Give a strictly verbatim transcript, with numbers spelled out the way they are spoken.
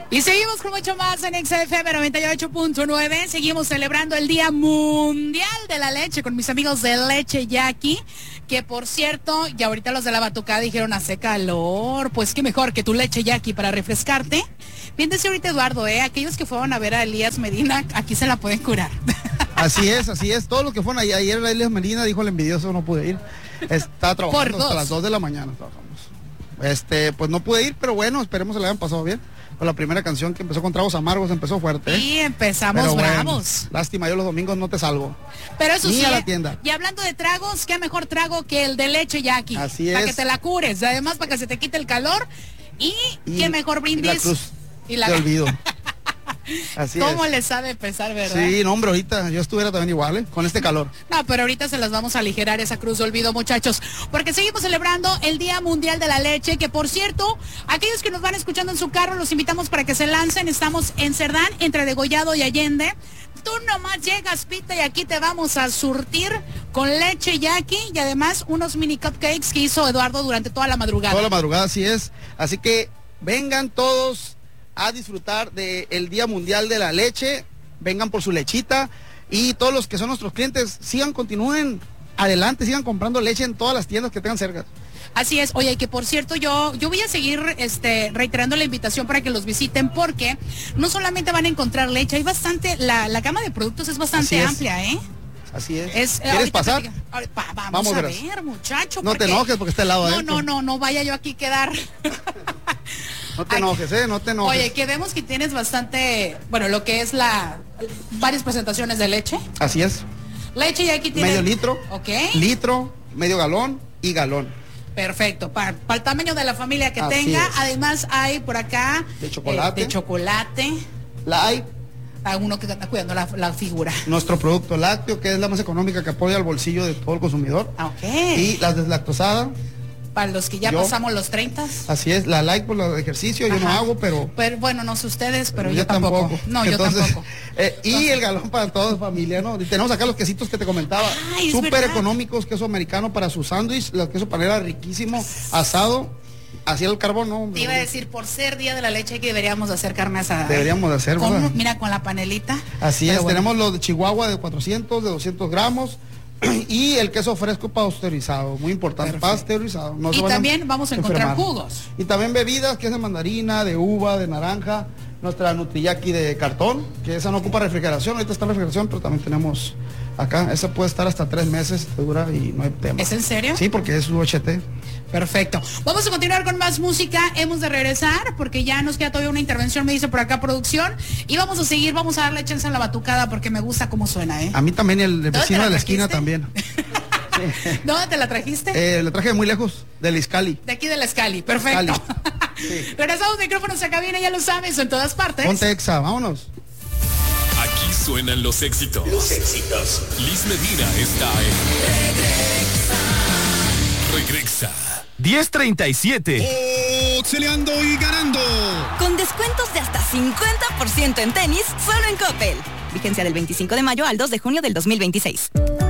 Y seguimos con mucho más en X F M noventa y ocho punto nueve. Seguimos celebrando el Día Mundial de la Leche con mis amigos de Leche Jackie. Que por cierto, ya ahorita los de la batucada dijeron hace calor. Pues qué mejor que tu Leche Jackie para refrescarte. Bien decía ahorita Eduardo, ¿eh? Aquellos que fueron a ver a Elías Medina, aquí se la pueden curar. Así es, así es. Todos los que fueron ayer, ayer a Elías Medina, dijo el envidioso, no pude ir. Estaba trabajando hasta las dos de la mañana. Trabajamos. Este, pues no pude ir, pero bueno, esperemos que le hayan pasado bien. Pues la primera canción que empezó con Tragos Amargos empezó fuerte. Y ¿eh? empezamos pero bravos. Bueno, lástima, yo los domingos no te salgo. Pero eso Ni sí, a la ¿eh? tienda. Y hablando de tragos, qué mejor trago que el de Leche Jackie. Así es. Para que te la cures, además para que se te quite el calor. Y, y qué mejor brindis. Y la cruz. Y la... Te olvido. Así ¿Cómo es. le sabe pesar, verdad? Sí, no, hombre, ahorita yo estuviera también igual, ¿eh? Con este calor. No, pero ahorita se las vamos a aligerar esa cruz de olvido, muchachos, porque seguimos celebrando el Día Mundial de la Leche, que por cierto, aquellos que nos van escuchando en su carro, los invitamos para que se lancen. Estamos en Cerdán, entre Degollado y Allende. Tú nomás llegas, Pita, y aquí te vamos a surtir con Leche Jackie y además unos mini cupcakes que hizo Eduardo durante toda la madrugada. Toda la madrugada, así es. Así que vengan todos a disfrutar del Día Mundial de la Leche, vengan por su lechita y todos los que son nuestros clientes sigan, continúen adelante, sigan comprando leche en todas las tiendas que tengan cerca. Así es, oye, que por cierto yo yo voy a seguir este reiterando la invitación para que los visiten, porque no solamente van a encontrar leche, hay bastante, la, la gama de productos es bastante es. amplia, ¿eh? Así es. es ¿Quieres pasar? Te, ahorita, vamos, vamos a verás. ver, muchacho. No porque... te enojes porque está helado No, adentro. no, no, no vaya yo aquí a quedar. No te enojes, ¿eh? No te enojes. Oye, que vemos que tienes bastante, bueno, lo que es la, varias presentaciones de leche. Así es. Leche y aquí tiene... Medio litro, ok, litro, medio galón y galón. perfecto, para pa el tamaño de la familia que Así tenga. es. Además hay por acá De chocolate. eh, de chocolate. Light, A uno que está cuidando la, la figura. nuestro producto lácteo, que es la más económica, que apoya al bolsillo de todo el consumidor. Ah, ok. Y las deslactosadas, Para los que ya yo, pasamos los treinta. así es, la light por los de ejercicio, yo Ajá. no hago, pero... Pero bueno, no sé ustedes, pero yo, yo tampoco. tampoco. No, Entonces, yo tampoco. Eh, y Entonces, el galón para toda familia, ¿no? Y tenemos acá los quesitos que te comentaba. Súper económicos, queso americano para su sándwich, el queso panela riquísimo, asado, así el carbón, ¿no? Te iba a decir, por ser Día de la Leche, que deberíamos hacer carne asada. Deberíamos de hacer, con, ¿verdad? Mira, con la panelita. Así es, bueno. Tenemos los de Chihuahua de cuatrocientos, de doscientos gramos. Y el queso fresco pasteurizado, muy importante, perfecto. Pasteurizado. No y también vamos a encontrar enfermar. jugos. Y también bebidas, que es de mandarina, de uva, de naranja, nuestra Nutriyaki de cartón, que esa no ocupa refrigeración, ahorita está en refrigeración, pero también tenemos acá, esa puede estar hasta tres meses, te dura y no hay tema. ¿Es en serio? Sí, porque es U H T. Perfecto. Vamos a continuar con más música. Hemos de regresar porque ya nos queda todavía una intervención, me dice por acá producción. Y vamos a seguir, vamos a darle chance a la batucada porque me gusta cómo suena, ¿eh? A mí también, el vecino de la esquina también. Sí. ¿Dónde te la trajiste? Eh, la traje de muy lejos, del Iscali. De aquí de la Iscali, perfecto. Sí. Regresamos micrófonos a cabina, ya lo sabes, en todas partes. Ponte Exa, vámonos. Aquí suenan los éxitos. Los éxitos. Liz Medina está en Regresa. Regresa. diez treinta y siete. Auxiliando y ganando. Con descuentos de hasta cincuenta por ciento en tenis, solo en Coppel. Vigencia del veinticinco de mayo al dos de junio del dos mil veintiséis.